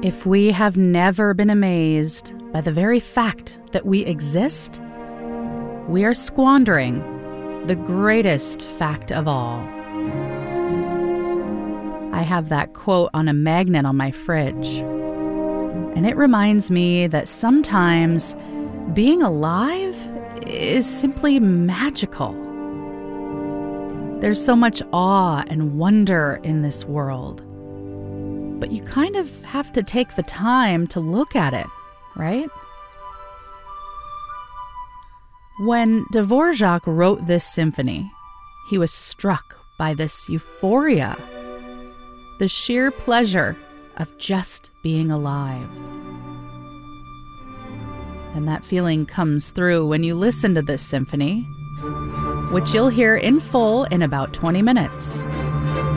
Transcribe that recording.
If we have never been amazed by the very fact that we exist, we are squandering the greatest fact of all. I have that quote on a magnet on my fridge, and it reminds me that sometimes being alive is simply magical. There's so much awe and wonder in this world, but you kind of have to take the time to look at it, right? When Dvorak wrote this symphony, he was struck by this euphoria, the sheer pleasure of just being alive. And that feeling comes through when you listen to this symphony, which you'll hear in full in about 20 minutes.